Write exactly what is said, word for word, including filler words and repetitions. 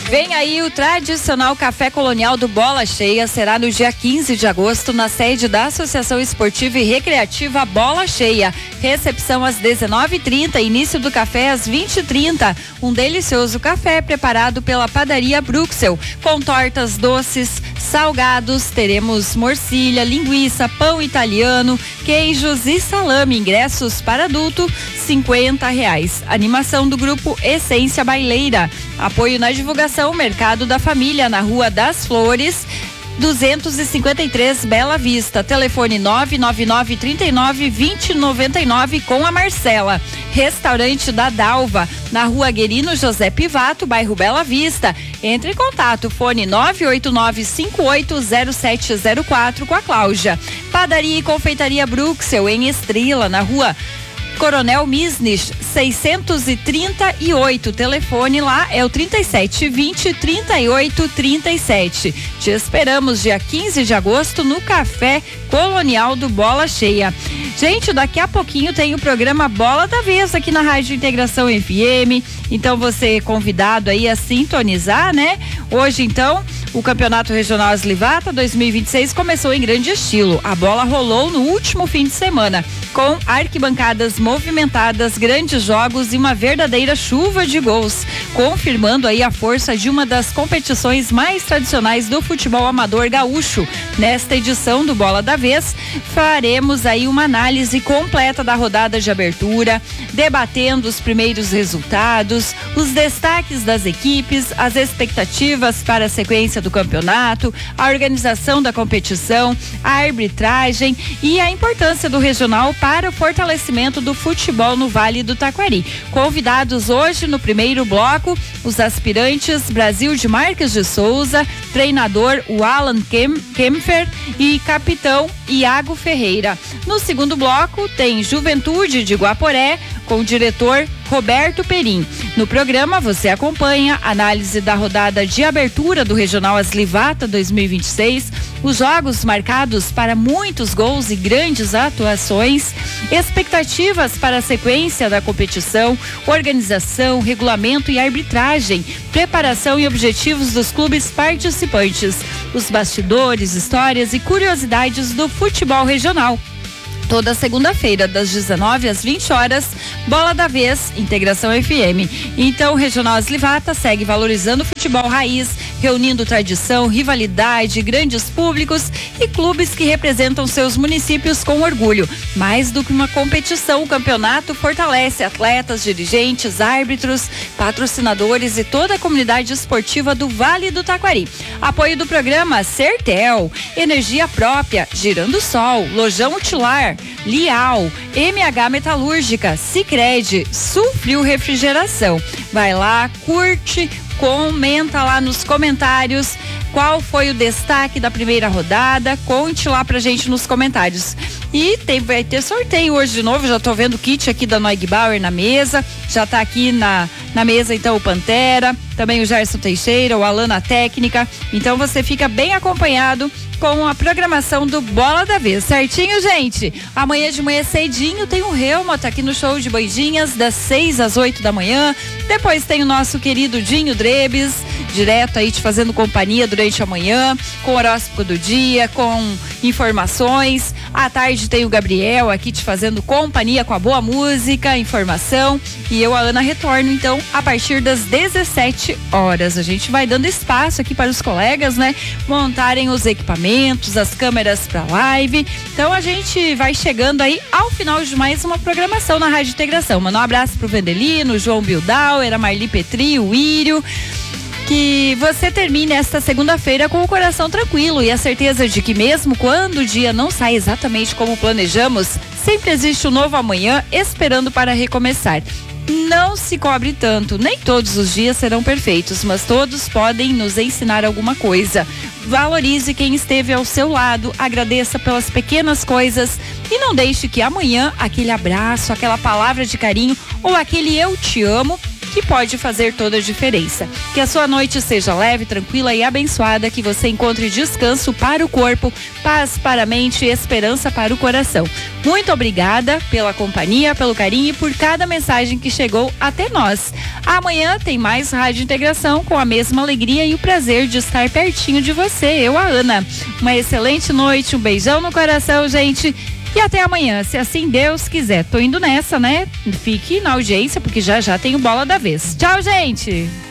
Vem aí o tradicional café colonial do Bola Cheia, será no dia quinze de agosto na sede da Associação Esportiva e Recreativa Bola Cheia. Recepção às dezenove e trinta, início do café às vinte e trinta. Um delicioso café preparado pela padaria Bruxel, com tortas doces, salgados, teremos morcilha, linguiça, pão italiano, queijos e salame. Ingressos para adulto, cinquenta reais. Animação do grupo Essência Baileira. Apoio na divulgação Mercado da Família, na Rua das Flores, duzentos e cinquenta e três, Bela Vista. Telefone nove nove nove, trinta e nove, vinte, noventa e nove, com a Marcela. Restaurante da Dalva, na Rua Guerino José Pivato, bairro Bela Vista. Entre em contato, fone nove oito nove, cinco oito zero sete zero quatro, com a Cláudia. Padaria e Confeitaria Bruxel, em Estrela, na Rua Coronel Misnich, seiscentos e trinta e oito. Telefone lá é o trinta e sete, vinte, trinta e oito, trinta e sete. Te esperamos dia quinze de agosto no Café Colonial do Bola Cheia. Gente, daqui a pouquinho tem o programa Bola da Vez aqui na Rádio Integração F M. Então você é convidado aí a sintonizar, né? Hoje, então, o Campeonato Regional Aslivata dois mil e vinte e seis começou em grande estilo. A bola rolou no último fim de semana, com arquibancadas movimentadas, grandes jogos e uma verdadeira chuva de gols, confirmando aí a força de uma das competições mais tradicionais do futebol amador gaúcho. Nesta edição do Bola da Vez, faremos aí uma análise completa da rodada de abertura, debatendo os primeiros resultados, os destaques das equipes, as expectativas para a sequência do campeonato, a organização da competição, a arbitragem e a importância do regional para o fortalecimento do futebol no Vale do Taquari. Convidados hoje no primeiro bloco, os aspirantes Brasil de Marques de Souza, treinador o Alan Kem, Kempfer e capitão Iago Ferreira. No segundo bloco tem Juventude de Guaporé com o diretor Roberto Perim. No programa você acompanha análise da rodada de abertura do Regional Aslivata dois mil e vinte e seis, os jogos marcados para muitos gols e grandes atuações, expectativas para a sequência da competição, organização, regulamento e arbitragem, preparação e objetivos dos clubes participantes, os bastidores, histórias e curiosidades do futebol regional. Toda segunda-feira, das dezenove às vinte horas, Bola da Vez, Integração F M. Então, o Regional Aslivata segue valorizando o futebol raiz, reunindo tradição, rivalidade, grandes públicos e clubes que representam seus municípios com orgulho. Mais do que uma competição, o campeonato fortalece atletas, dirigentes, árbitros, patrocinadores e toda a comunidade esportiva do Vale do Taquari. Apoio do programa Sertel, Energia Própria, Girando Sol, Lojão Utilar, Lial, M H Metalúrgica, Sicredi, Sulfrio Refrigeração. Vai lá, curte, comenta lá nos comentários qual foi o destaque da primeira rodada, conte lá pra gente nos comentários. E tem, vai ter sorteio hoje de novo, já tô vendo o kit aqui da Neugbauer na mesa, já tá aqui na, na mesa então o Pantera, também o Gerson Teixeira, o Alan na técnica, então você fica bem acompanhado com a programação do Bola da Vez, certinho, gente? Amanhã de manhã cedinho tem o Helmut aqui no show de Bandinhas, das seis às oito da manhã. Depois tem o nosso querido Dinho Drebes, direto aí te fazendo companhia durante a manhã, com o horóscopo do dia, com informações. À tarde tem o Gabriel aqui te fazendo companhia com a boa música, informação. E eu, a Ana, retorno então a partir das dezessete horas. A gente vai dando espaço aqui para os colegas, né, montarem os equipamentos, as câmeras para live. Então a gente vai chegando aí ao final de mais uma programação na Rádio Integração. Manda um abraço pro Vendelino, João Bildauer, a Marli Petri, o Írio. Que você termine esta segunda-feira com o coração tranquilo e a certeza de que mesmo quando o dia não sai exatamente como planejamos, sempre existe um novo amanhã esperando para recomeçar. Não se cobre tanto, nem todos os dias serão perfeitos, mas todos podem nos ensinar alguma coisa. Valorize quem esteve ao seu lado, agradeça pelas pequenas coisas e não deixe que amanhã aquele abraço, aquela palavra de carinho ou aquele eu te amo que pode fazer toda a diferença. Que a sua noite seja leve, tranquila e abençoada, que você encontre descanso para o corpo, paz para a mente e esperança para o coração. Muito obrigada pela companhia, pelo carinho e por cada mensagem que chegou até nós. Amanhã tem mais Rádio Integração com a mesma alegria e o prazer de estar pertinho de você, eu, a Ana. Uma excelente noite, um beijão no coração, gente. E até amanhã, se assim Deus quiser. Tô indo nessa, né? Fique na audiência, porque já já tem o Bola da Vez. Tchau, gente!